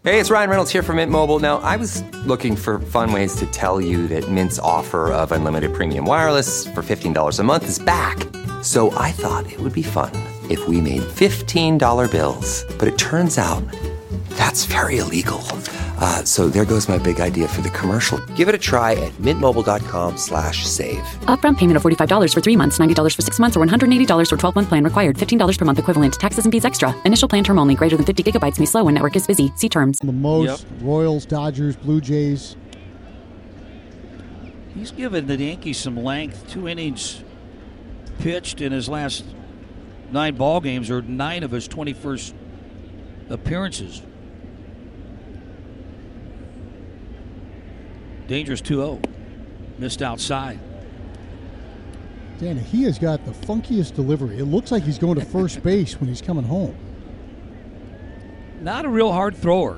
Hey, it's Ryan Reynolds here from Mint Mobile. Now, I was looking for fun ways to tell you that Mint's offer of unlimited premium wireless for $15 a month is back. So I thought it would be fun if we made $15 bills. But it turns out that's very illegal. So there goes my big idea for the commercial. Give it a try at mintmobile.com/save. Upfront payment of $45 for 3 months, $90 for 6 months, or $180 for 12-month plan required. $15 per month equivalent. Taxes and fees extra. Initial plan term only. Greater than 50 gigabytes may slow when network is busy. See terms. The most, Royals, Dodgers, Blue Jays. He's given the Yankees some length. 2 innings pitched in his last 9 ball games, or 9 of his 21st appearances. Dangerous 2-0. Missed outside. Dan, he has got the funkiest delivery. It looks like he's going to first base when he's coming home. Not a real hard thrower.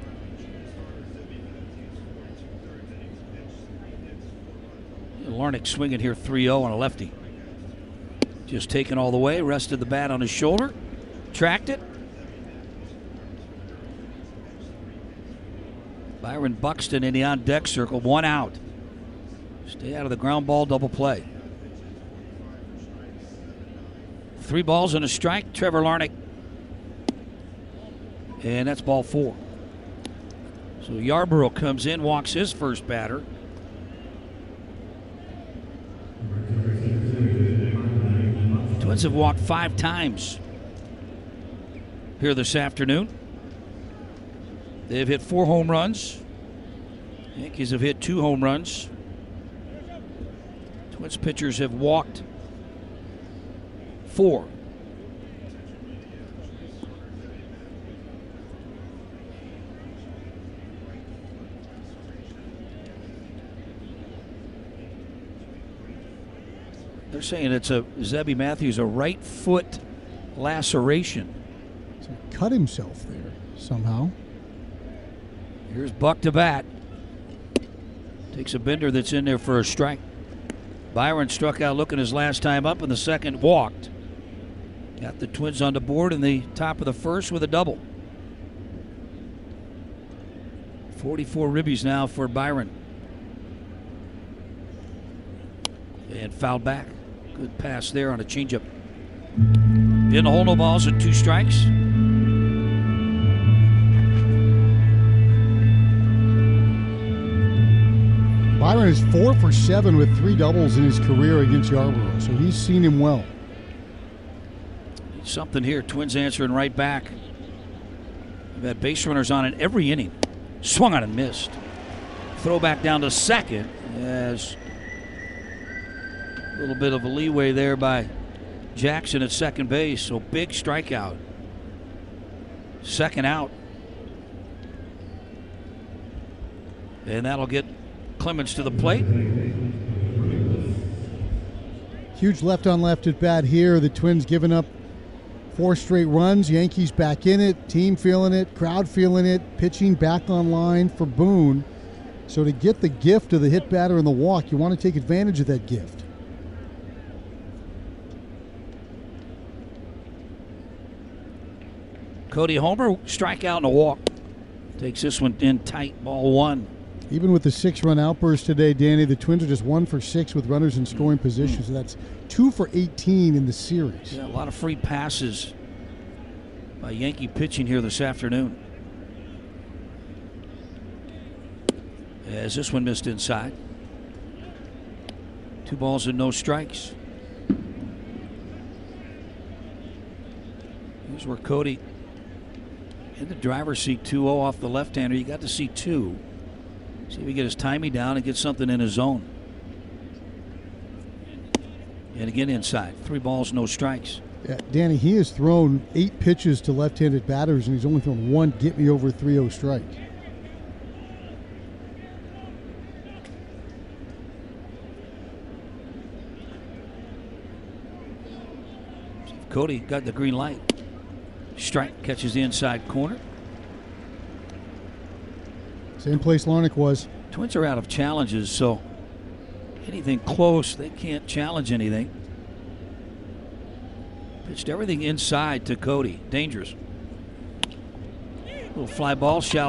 Larnach swinging here 3-0 on a lefty. Just taken all the way. Rested the bat on his shoulder. Tracked it. Byron Buxton in the on-deck circle. 1 out. Stay out of the ground ball double play. 3 balls and a strike. Trevor Larnach. And that's ball 4. So Yarbrough comes in, walks his first batter. Twins have walked 5 times here this afternoon. They've hit 4 home runs. Yankees have hit 2 home runs. Twins pitchers have walked 4. They're saying it's Zebby Matthews, a right foot laceration. So he cut himself there somehow. Here's Buck to bat. Takes a bender that's in there for a strike. Byron struck out looking his last time up, and the second walked. Got the Twins on the board in the top of the first with a double. 44 ribbies now for Byron. And fouled back. Good pass there on a changeup. In the hole, no balls and 2 strikes. Byron is 4 for 7 with 3 doubles in his career against Yarbrough, so he's seen him well. Something here. Twins answering right back. We've had base runners on in every inning. Swung on and missed. Throw back down to second as a little bit of a leeway there by Jackson at second base. So big strikeout. Second out. And that'll get Clemens to the plate. Huge left on left at bat here. The Twins giving up 4 straight runs. Yankees back in it. Team feeling it. Crowd feeling it. Pitching back online for Boone. So to get the gift of the hit batter and the walk, you want to take advantage of that gift. Cody Homer, strikeout and a walk. Takes this one in tight, ball 1. Even with the 6-run outburst today, Danny, the Twins are just 1 for 6 with runners in scoring position. So that's 2 for 18 in the series. Yeah, a lot of free passes by Yankee pitching here this afternoon. As this one missed inside. 2 balls and no strikes. Here's where Cody in the driver's seat, 2-0 off the left-hander. You got to see 2. See if he get his timing down and get something in his zone. And again inside. 3 balls, no strikes. Yeah, Danny, he has thrown 8 pitches to left-handed batters, and he's only thrown 1 get me over 3-0 strike. Cody got the green light. Strike, catches the inside corner. Same place Larnach was. Twins are out of challenges, so anything close, they can't challenge anything. Pitched everything inside to Cody. Dangerous. Little fly ball, shallow.